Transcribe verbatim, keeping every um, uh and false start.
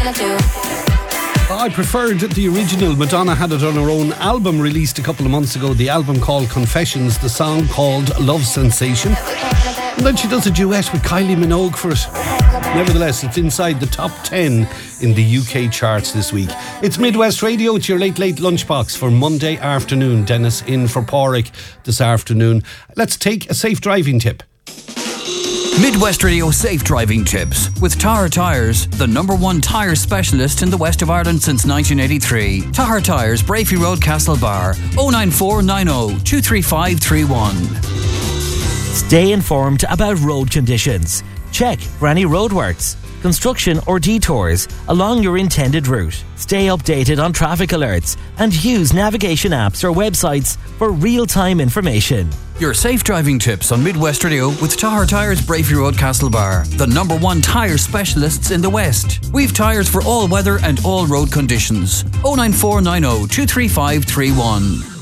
I preferred the original. Madonna had it on her own album released a couple of months ago. The album called Confessions, the song called Love Sensation. And then she does a duet with Kylie Minogue for it. Nevertheless, it's inside the top ten in the U K charts this week. It's Midwest Radio. It's your late, late lunchbox for Monday afternoon. Dennis in for Porrick this afternoon. Let's take a safe driving tip. Midwest Radio Safe Driving Tips with Tahar Tyres, the number one tyre specialist in the west of Ireland since nineteen eighty-three. Tahar Tyres, Brafey Road, Castlebar. oh nine four nine oh two three five three one. Stay informed about road conditions. Check for any roadworks, construction or detours along your intended route. Stay updated on traffic alerts and use navigation apps or websites for real-time information. Your safe driving tips on Midwest Radio with Tahar Tyres, Brafey Road, Castlebar, the number one tyre specialists in the West. We've tyres for all weather and all road conditions. oh nine four nine oh two three five three one.